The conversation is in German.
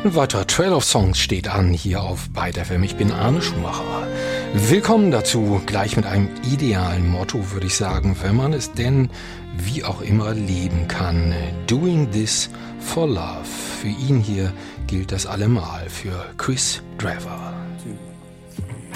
Ein weiterer Trail of Songs steht an hier auf Byte FM. Ich bin Arne Schumacher. Willkommen dazu, gleich mit einem idealen Motto, würde ich sagen, wenn man es denn wie auch immer leben kann. Doing this for love. Für ihn hier gilt das allemal, für Chris Drever.